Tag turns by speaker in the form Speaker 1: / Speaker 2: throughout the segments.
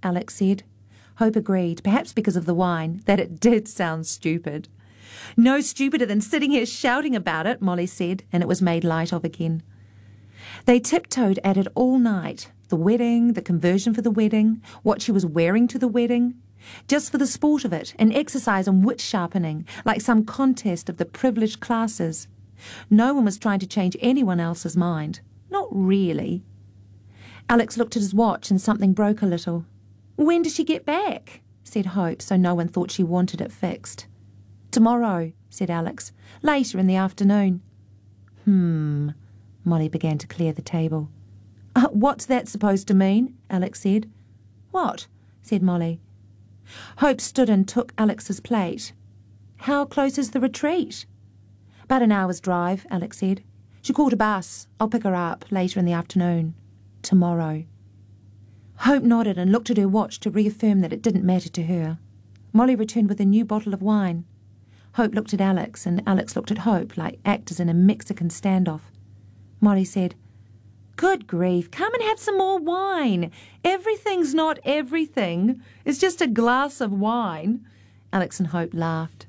Speaker 1: Alex said. Hope agreed, perhaps because of the wine, that it did sound stupid. No stupider than sitting here shouting about it, Molly said, and it was made light of again. They tiptoed at it all night. The wedding, the conversion for the wedding, what she was wearing to the wedding. Just for the sport of it, an exercise in wit sharpening, like some contest of the privileged classes. No one was trying to change anyone else's mind. Not really. Alex looked at his watch and something broke a little. "When does she get back?" said Hope, so no one thought she wanted it fixed. "Tomorrow," said Alex. "Later in the afternoon." Molly began to clear the table. "What's that supposed to mean?" Alex said. "What?" said Molly. Hope stood and took Alex's plate. "How close is the retreat?" "About an hour's drive," Alex said. "She caught a bus. I'll pick her up later in the afternoon. Tomorrow." Hope nodded and looked at her watch to reaffirm that it didn't matter to her. Molly returned with a new bottle of wine. Hope looked at Alex, and Alex looked at Hope, like actors in a Mexican standoff. Molly said, "Good grief, come and have some more wine. Everything's not everything. It's just a glass of wine." Alex and Hope laughed.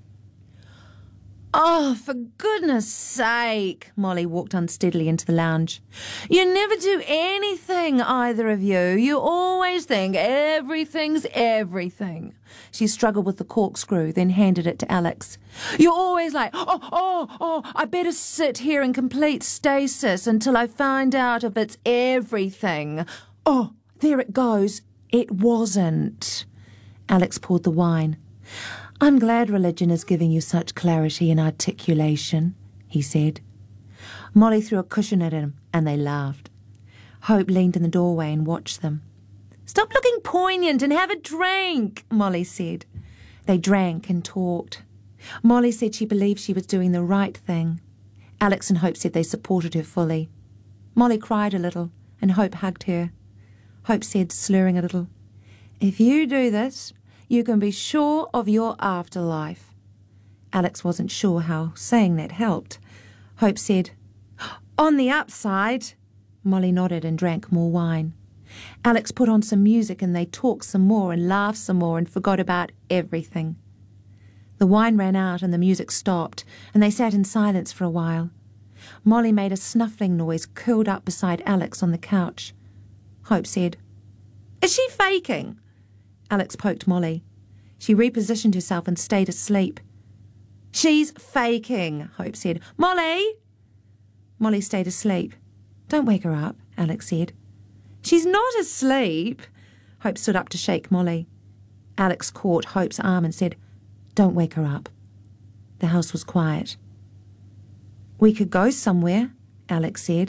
Speaker 1: "Oh, for goodness sake," Molly walked unsteadily into the lounge. "You never do anything, either of you. You always think everything's everything." She struggled with the corkscrew, then handed it to Alex. "You're always like, I better sit here in complete stasis until I find out if it's everything. Oh, there it goes. It wasn't." Alex poured the wine. "I'm glad religion is giving you such clarity and articulation," he said. Molly threw a cushion at him, and they laughed. Hope leaned in the doorway and watched them. "Stop looking poignant and have a drink," Molly said. They drank and talked. Molly said she believed she was doing the right thing. Alex and Hope said they supported her fully. Molly cried a little, and Hope hugged her. Hope said, slurring a little, "If you do this, you can be sure of your afterlife." Alex wasn't sure how saying that helped. Hope said, "On the upside." Molly nodded and drank more wine. Alex put on some music and they talked some more and laughed some more and forgot about everything. The wine ran out and the music stopped, and they sat in silence for a while. Molly made a snuffling noise, curled up beside Alex on the couch. Hope said, "Is she faking?" Alex poked Molly. She repositioned herself and stayed asleep. "She's faking," Hope said. "Molly!" Molly stayed asleep. "Don't wake her up," Alex said. "She's not asleep." Hope stood up to shake Molly. Alex caught Hope's arm and said, "Don't wake her up." The house was quiet. "We could go somewhere," Alex said.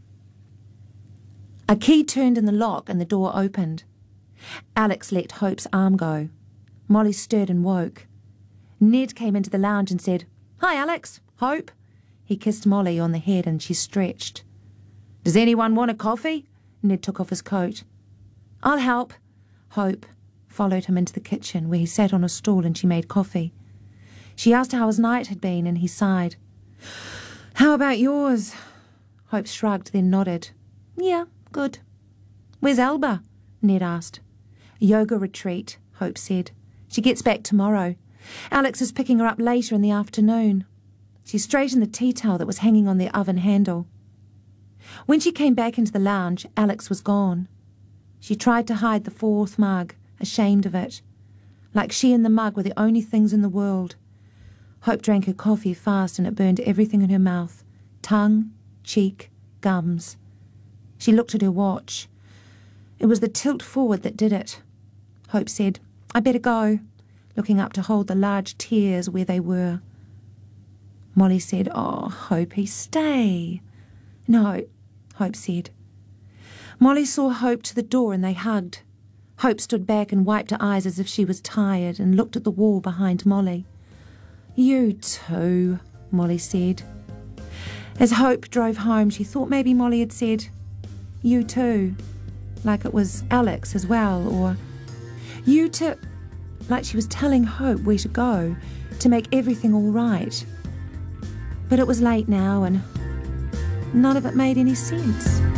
Speaker 1: A key turned in the lock and the door opened. Alex let Hope's arm go. Molly stirred and woke. Ned came into the lounge and said, "Hi, Alex. Hope." He kissed Molly on the head and she stretched. "Does anyone want a coffee?" Ned took off his coat. "I'll help." Hope followed him into the kitchen where he sat on a stool and she made coffee. She asked how his night had been and he sighed. "How about yours?" Hope shrugged, then nodded. "Yeah, good." "Where's Alba?" Ned asked. "Yoga retreat," Hope said. "She gets back tomorrow. Alex is picking her up later in the afternoon." She straightened the tea towel that was hanging on the oven handle. When she came back into the lounge, Alex was gone. She tried to hide the fourth mug, ashamed of it. Like she and the mug were the only things in the world. Hope drank her coffee fast and it burned everything in her mouth. Tongue, cheek, gums. She looked at her watch. It was the tilt forward that did it. Hope said, "I better go," looking up to hold the large tears where they were. Molly said, "Oh, Hopey, stay." "No," Hope said. Molly saw Hope to the door and they hugged. Hope stood back and wiped her eyes as if she was tired and looked at the wall behind Molly. "You too," Molly said. As Hope drove home, she thought maybe Molly had said, "You too," like it was Alex as well, or "You too," like she was telling Hope where to go to make everything all right. But it was late now and none of it made any sense.